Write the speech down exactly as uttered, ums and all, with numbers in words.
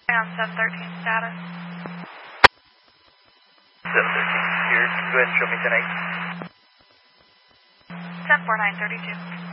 On seven thirteen status. seven thirteen here. Go ahead and show me tonight. ten four nine thirty-two.